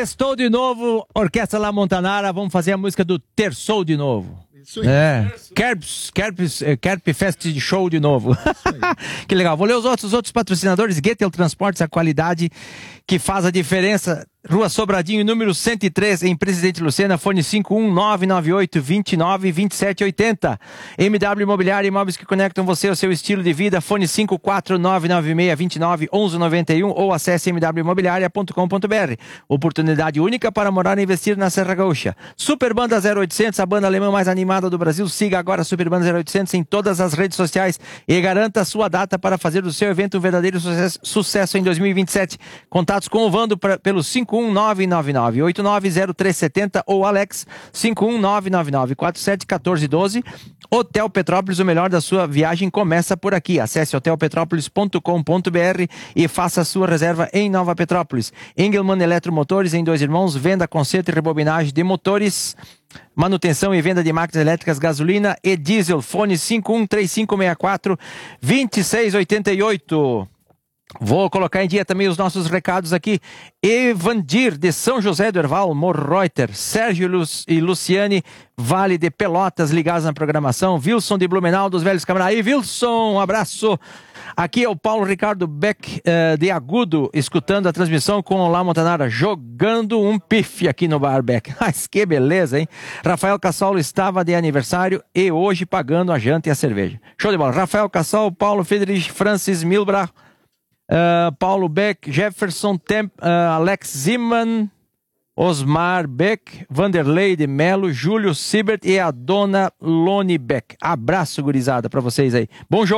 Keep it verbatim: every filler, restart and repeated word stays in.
Sextou de novo, Orquestra La Montanara, vamos fazer a música do Terçou de novo. Isso aí. É, Kerps, Kerps, Kerp Fest de Show de novo. Que legal. Vou ler os outros, os outros patrocinadores. Getel Transportes, a qualidade que faz a diferença. Rua Sobradinho, número cento e três, em Presidente Lucena, fone cinco um nove nove oito, dois nove, dois sete oito zero. M W Imobiliária, imóveis que conectam você ao seu estilo de vida, fone cinco quatro nove nove seis, dois nove, um um nove um ou acesse m w imobiliaria ponto com ponto b r. Oportunidade única para morar e investir na Serra Gaúcha. Superbanda zero oitocentos, a banda alemã mais animada do Brasil. Siga agora a Superbanda zero oitocentos em todas as redes sociais e garanta a sua data para fazer do seu evento um verdadeiro sucesso, sucesso em dois mil e vinte e sete. Contatos com o Vando pra, pelo cinco um nove nove nove oito nove zero três sete zero ou Alex cinco um nove nove nove quatro sete um quatro um dois. Hotel Petrópolis, o melhor da sua viagem começa por aqui. Acesse hotel petrópolis ponto com ponto b r e faça a sua reserva em Nova Petrópolis. Engelmann Eletromotores, em Dois Irmãos, venda, conserto e rebobinagem de motores, manutenção e venda de máquinas elétricas, gasolina e diesel. Fone cinco um três cinco seis quatro, dois seis oito oito. Vou colocar em dia também os nossos recados aqui. Evandir, de São José do Herval, Morreuter, Sérgio e Luciane, Vale de Pelotas, ligados na programação. Wilson de Blumenau, dos Velhos Camaradas. Aí, Wilson, um abraço. Aqui é o Paulo Ricardo Beck, uh, de Agudo, escutando a transmissão com o La Montanara, jogando um pife aqui no Bar Beck. Mas que beleza, hein? Rafael Cassol estava de aniversário e hoje pagando a janta e a cerveja. Show de bola. Rafael Cassol, Paulo Friedrich, Francis Milbra, Uh, Paulo Beck, Jefferson Temp, uh, Alex Ziman, Osmar Beck, Vanderlei de Melo, Júlio Sibert e a dona Loni Beck. Abraço, gurizada, pra vocês aí. Bom jogo.